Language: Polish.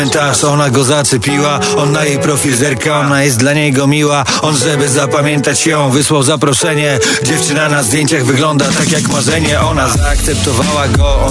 komentarz, ona go zaczepiła. On na jej profil zerka, ona jest dla niego miła. On, żeby zapamiętać ją, wysłał zaproszenie. Dziewczyna na zdjęciach wygląda tak jak marzenie. Ona zaakceptowała go.